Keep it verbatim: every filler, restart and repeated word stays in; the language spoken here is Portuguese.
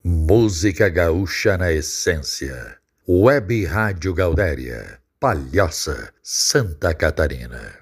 Música gaúcha na essência. Web Rádio Gaudéria, Palhoça, Santa Catarina.